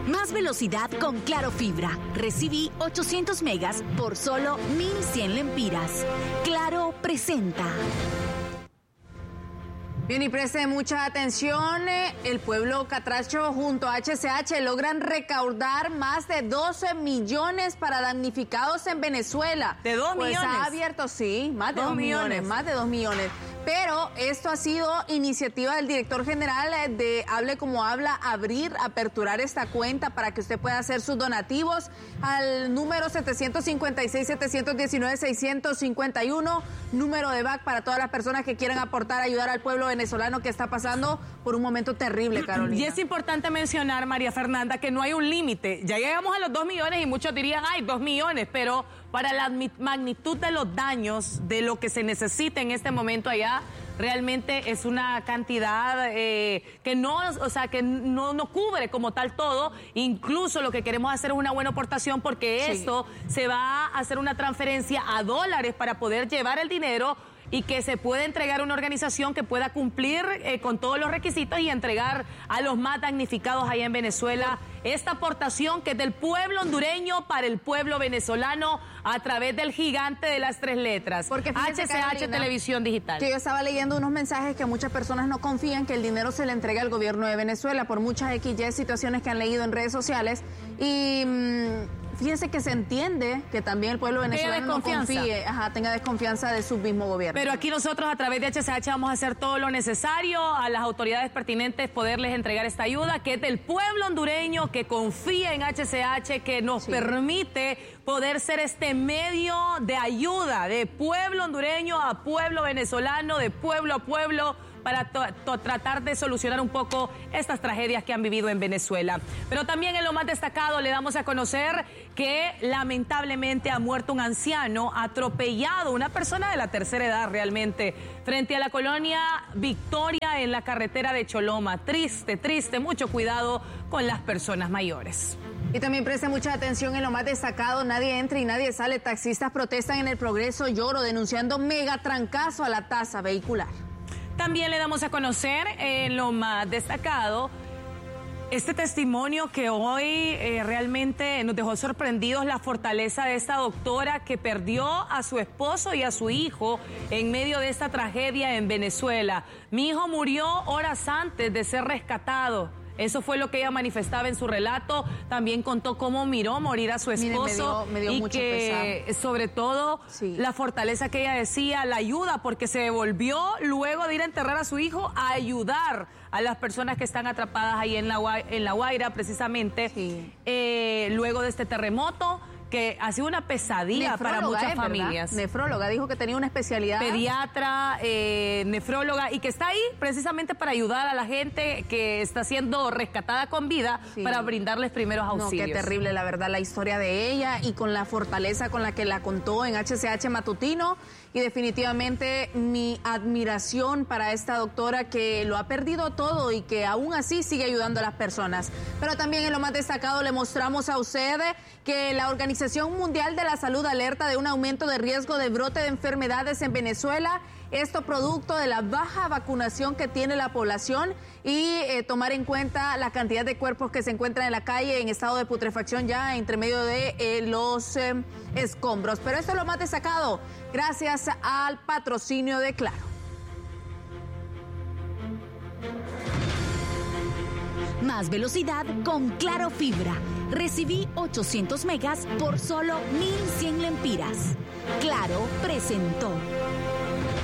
Más velocidad con Claro Fibra. Recibí 800 megas por solo 1,100 lempiras. Claro presenta. Bien, y preste mucha atención, el pueblo catracho junto a HCH logran recaudar más de 12 millones para damnificados en Venezuela. ¿De 2 millones? Pues ha abierto, sí, más de 2 millones, más de 2 millones. Pero esto ha sido iniciativa del director general de Hable Como Habla, aperturar esta cuenta para que usted pueda hacer sus donativos al número 756-719-651, número de BAC para todas las personas que quieran aportar, ayudar al pueblo venezolano que está pasando por un momento terrible, Carolina. Y es importante mencionar, María Fernanda, que no hay un límite. Ya llegamos a los 2 millones y muchos dirían, ay, 2 millones, pero para la magnitud de los daños, de lo que se necesita en este momento allá, realmente es una cantidad que no, o sea, que no cubre como tal todo. Incluso lo que queremos hacer es una buena aportación porque esto se va a hacer una transferencia a dólares para poder llevar el dinero y que se pueda entregar a una organización que pueda cumplir con todos los requisitos y entregar a los más damnificados allá en Venezuela esta aportación que es del pueblo hondureño para el pueblo venezolano a través del gigante de las 3 letras. Porque fíjese, HCH Carolina, Televisión Digital. Que yo estaba leyendo unos mensajes que muchas personas no confían que el dinero se le entregue al gobierno de Venezuela por muchas XY situaciones que han leído en redes sociales y fíjense que se entiende que también el pueblo venezolano no confíe, tenga desconfianza de su mismo gobierno. Pero aquí nosotros a través de HCH vamos a hacer todo lo necesario a las autoridades pertinentes poderles entregar esta ayuda que es del pueblo hondureño que confía en HCH, que nos permite poder ser este medio de ayuda de pueblo hondureño a pueblo venezolano, de pueblo a pueblo, para tratar de solucionar un poco estas tragedias que han vivido en Venezuela. Pero también en lo más destacado le damos a conocer que lamentablemente ha muerto un anciano atropellado, una persona de la tercera edad realmente, frente a la colonia Victoria en la carretera de Choloma. Triste, triste, mucho cuidado con las personas mayores. Y también preste mucha atención en lo más destacado, nadie entra y nadie sale. Taxistas protestan en el Progreso Lloro denunciando megatrancazo a la tasa vehicular. También le damos a conocer en lo más destacado este testimonio que hoy realmente nos dejó sorprendidos, la fortaleza de esta doctora que perdió a su esposo y a su hijo en medio de esta tragedia en Venezuela. Mi hijo murió horas antes de ser rescatado. Eso fue lo que ella manifestaba en su relato. También contó cómo miró morir a su esposo. Me dio y mucho que pesar. Sobre todo la fortaleza que ella decía, la ayuda, porque se devolvió luego de ir a enterrar a su hijo a ayudar a las personas que están atrapadas ahí en La Guaira, precisamente, luego de este terremoto, que ha sido una pesadilla para muchas familias. Nefróloga, dijo que tenía una especialidad. Pediatra, nefróloga, y que está ahí precisamente para ayudar a la gente que está siendo rescatada con vida, para brindarles primeros auxilios. No, qué terrible, la verdad, la historia de ella y con la fortaleza con la que la contó en HCH Matutino. Y definitivamente mi admiración para esta doctora que lo ha perdido todo y que aún así sigue ayudando a las personas. Pero también en lo más destacado le mostramos a usted que la Organización Mundial de la Salud alerta de un aumento de riesgo de brote de enfermedades en Venezuela. Esto producto de la baja vacunación que tiene la población y tomar en cuenta la cantidad de cuerpos que se encuentran en la calle en estado de putrefacción ya entre medio de los escombros. Pero esto es lo más destacado gracias al patrocinio de Claro. Más velocidad con Claro Fibra. Recibí 800 megas por solo 1,100 lempiras. Claro presentó.